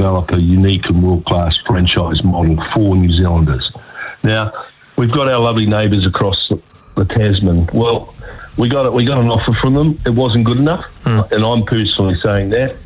develop a unique and world-class franchise model for New Zealanders. Now, we've got our lovely neighbours across the Tasman. Well, we got an offer from them. It wasn't good enough, and I'm personally saying that.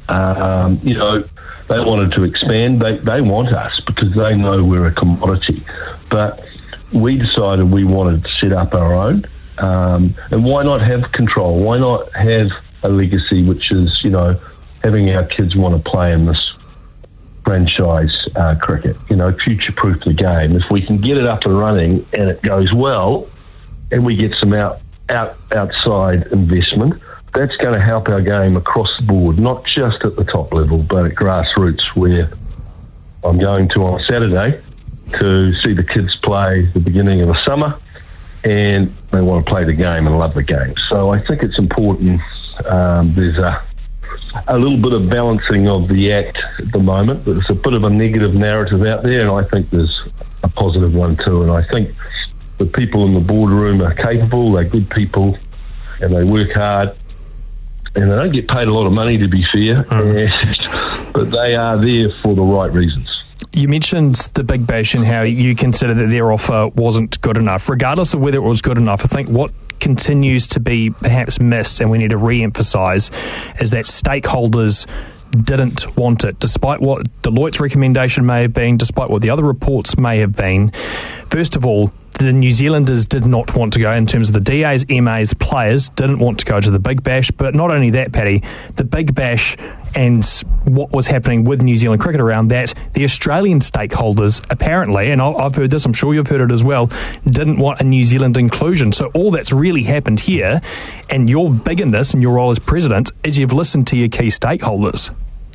They wanted to expand. They want us because they know we're a commodity. But we decided we wanted to set up our own. And why not have control? Why not have a legacy, which is, having our kids want to play in this franchise cricket, future-proof the game. If we can get it up and running and it goes well and we get some outside investment, that's going to help our game across the board, not just at the top level, but at grassroots, where I'm going to on Saturday to see the kids play the beginning of the summer, and they want to play the game and love the game. So I think it's important. There's a little bit of balancing of the act at the moment. There's a bit of a negative narrative out there, and I think there's a positive one too. And I think the people in the boardroom are capable, they're good people, and they work hard. And they don't get paid a lot of money, to be fair, but they are there for the right reasons. You mentioned the Big Bash and how you consider that their offer wasn't good enough. Regardless of whether it was good enough, I think what continues to be perhaps missed, and we need to re-emphasise, is that stakeholders didn't want it, despite what Deloitte's recommendation may have been, despite what the other reports may have been. First of all, the New Zealanders did not want to go in terms of the DAs, MAs, players didn't want to go to the Big Bash. But not only that, Paddy, the Big Bash and what was happening with New Zealand cricket around that, the Australian stakeholders apparently, and I've heard this, I'm sure you've heard it as well, didn't want a New Zealand inclusion. So all that's really happened here, and you're big in this in your role as president, is you've listened to your key stakeholders.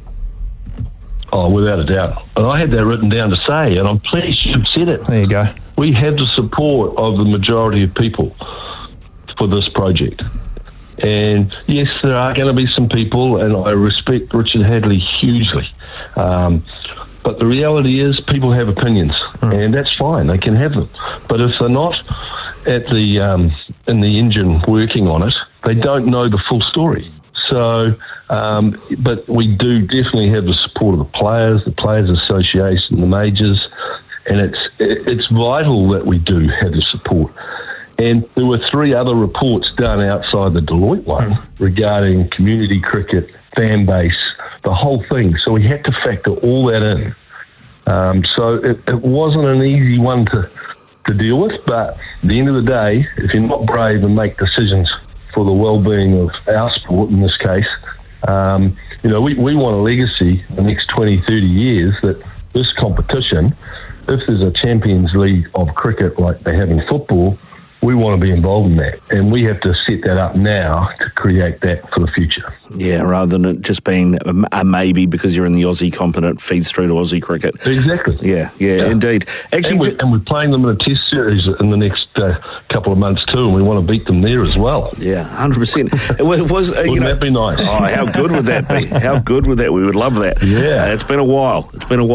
Oh, without a doubt. And I had that written down to say, and I'm pleased you've said it. There you go. We have the support of the majority of people for this project. And yes, there are going to be some people, and I respect Richard Hadley hugely. But the reality is people have opinions, and that's fine. They can have them. But if they're not at the in the engine working on it, they don't know the full story. So, but we do definitely have the support of the Players Association, the majors, and it's vital that we do have the support. And there were 3 other reports done outside the Deloitte one regarding community cricket, fan base, the whole thing. So we had to factor all that in. So it wasn't an easy one to deal with, but at the end of the day, if you're not brave and make decisions for the well-being of our sport in this case, we want a legacy in the next 20, 30 years that this competition, if there's a Champions League of cricket like they have in football, we want to be involved in that. And we have to set that up now to create that for the future. Yeah, rather than it just being a maybe because you're in the Aussie continent, feeds through to Aussie cricket. Exactly. Yeah, indeed. Actually, and we're playing them in a test series in the next couple of months too, and we want to beat them there as well. Yeah, 100%. Wouldn't that be nice? Oh, how good would that be? How good would that? We would love that. Yeah. It's been a while.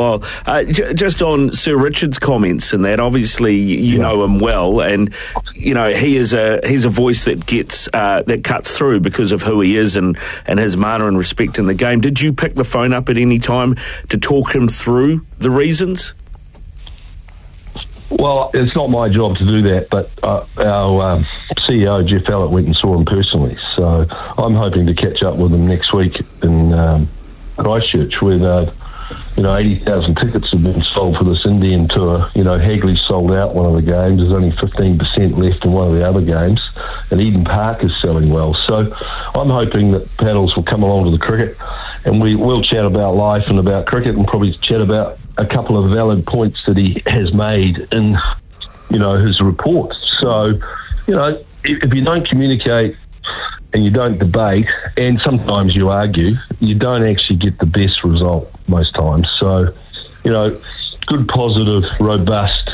Just on Sir Richard's comments and that, obviously you know him well, and he's a voice that gets that cuts through because of who he is and his manner and respect in the game. Did you pick the phone up at any time to talk him through the reasons? Well, it's not my job to do that, but our CEO, Jeff Allett, went and saw him personally. So I'm hoping to catch up with him next week in Christchurch, where 80,000 tickets have been sold for this Indian tour. Hagley sold out one of the games. There's only 15% left in one of the other games. And Eden Park is selling well. So I'm hoping that Paddles will come along to the cricket and we will chat about life and about cricket and probably chat about a couple of valid points that he has made in, his reports. So, if you don't communicate and you don't debate, and sometimes you argue, you don't actually get the best result most times. So, good, positive, robust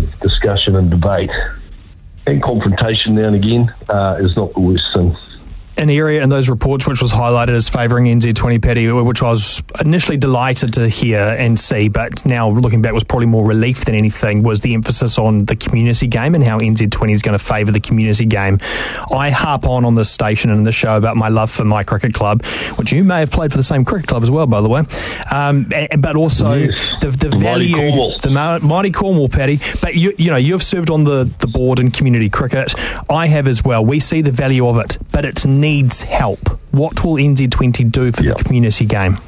discussion and debate and confrontation now and again is not the worst thing. an area in those reports which was highlighted as favouring NZ20, Paddy, which I was initially delighted to hear and see, but now looking back was probably more relief than anything, was the emphasis on the community game and how NZ20 is going to favour the community game. I harp on this station and this show about my love for my cricket club, which you may have played for the same cricket club as well, by the way, but also the value, the mighty Cornwall, Paddy. But you've served on the board in community cricket. I have as well. We see the value of it, but it needs help. What will NZ20 do for the community game?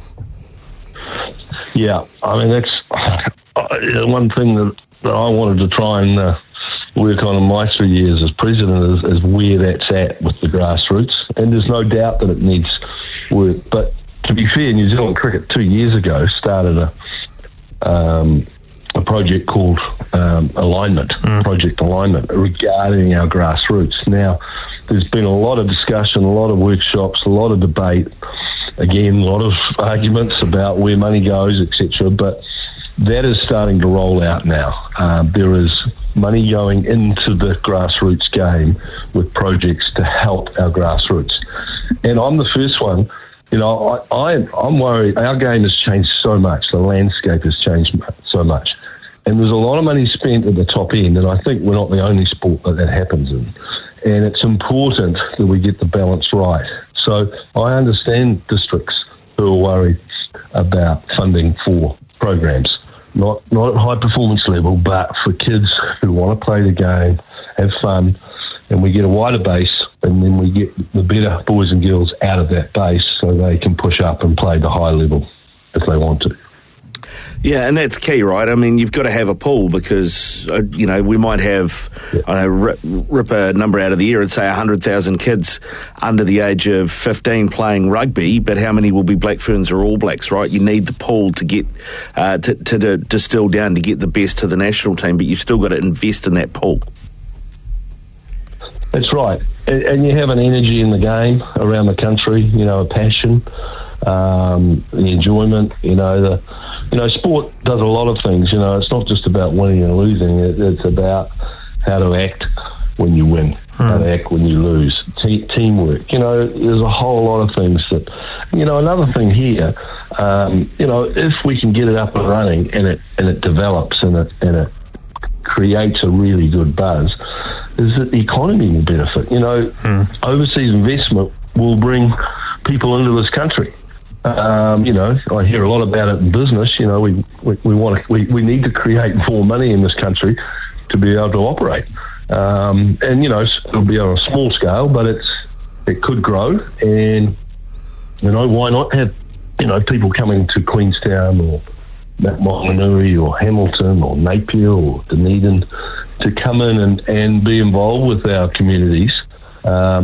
Yeah, I mean, that's one thing that I wanted to try and work on in my 3 years as president is where that's at with the grassroots. And there's no doubt that it needs work. But to be fair, New Zealand Cricket 2 years ago started a project called Project Alignment, regarding our grassroots. Now, there's been a lot of discussion, a lot of workshops, a lot of debate, again, a lot of arguments about where money goes, etc. But that is starting to roll out now. There is money going into the grassroots game with projects to help our grassroots. And I'm the first one. I'm worried. Our game has changed so much. The landscape has changed so much. And there's a lot of money spent at the top end, and I think we're not the only sport that happens in. And it's important that we get the balance right. So I understand districts who are worried about funding for programs, not at high performance level, but for kids who want to play the game, have fun, and we get a wider base, and then we get the better boys and girls out of that base so they can push up and play the high level if they want to. Yeah, and that's key, right? I mean, you've got to have a pool because, we might have, rip a number out of the air and say 100,000 kids under the age of 15 playing rugby, but how many will be Black Ferns or All Blacks, right? You need the pool to get, to distill down to get the best to the national team, but you've still got to invest in that pool. That's right. And you have an energy in the game around the country, a passion, the enjoyment, sport does a lot of things. It's not just about winning and losing. It's about how to act when you win, how to act when you lose, teamwork. There's a whole lot of things that, another thing here, if we can get it up and running and it develops and it creates a really good buzz, is that the economy will benefit. Overseas investment will bring people into this country. I hear a lot about it in business. We need to create more money in this country to be able to operate. It'll be on a small scale, but it could grow. And why not have people coming to Queenstown or Maunganui or Hamilton or Napier or Dunedin to come in and be involved with our communities. I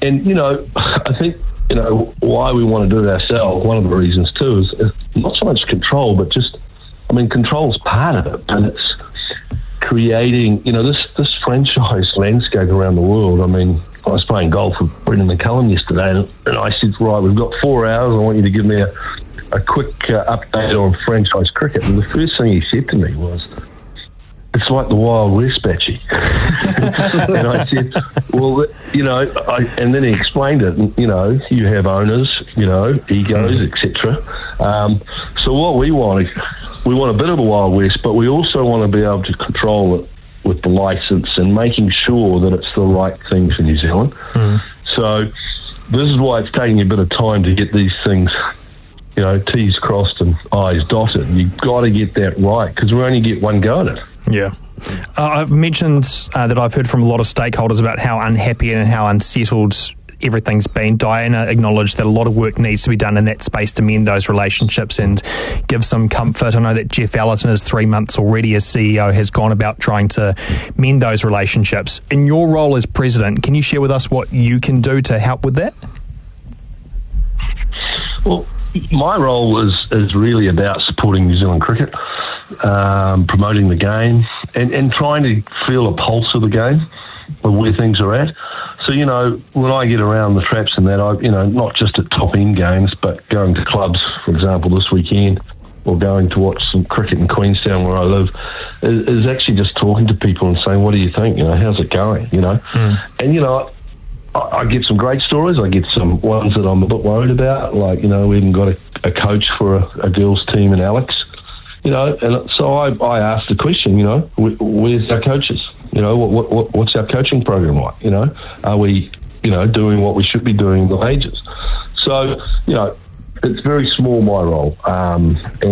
think, why we want to do it ourselves, one of the reasons too is not so much control, but just, control's part of it, but it's creating, this franchise landscape around the world. I was playing golf with Brendan McCullum yesterday, and I said, right, we've got 4 hours, I want you to give me a quick update on franchise cricket. And the first thing he said to me was, it's like the Wild West, Batchy. And I said, well, and then he explained it, you have owners, egos, etc. So what we want a bit of a Wild West, but we also want to be able to control it with the licence and making sure that it's the right thing for New Zealand. So this is why it's taking a bit of time to get these things, T's crossed and I's dotted. You've got to get that right because we only get one go at it. Yeah. I've mentioned that I've heard from a lot of stakeholders about how unhappy and how unsettled everything's been. Diana acknowledged that a lot of work needs to be done in that space to mend those relationships and give some comfort. I know that Jeff Allett in his 3 months already as CEO has gone about trying to mend those relationships. In your role as president, can you share with us what you can do to help with that? Well, my role is really about supporting New Zealand cricket, promoting the game, and trying to feel a pulse of the game, of where things are at. So, when I get around the traps and that, not just at top end games, but going to clubs, for example, this weekend, or going to watch some cricket in Queenstown where I live, is actually just talking to people and saying, what do you think? How's it going? And, I get some great stories. I get some ones that I'm a bit worried about. Like, we even got a coach for a girls' team in Alex. And so I asked the question, where's our coaches? What's our coaching program like? Are we, doing what we should be doing in the majors? So, it's very small, my role. And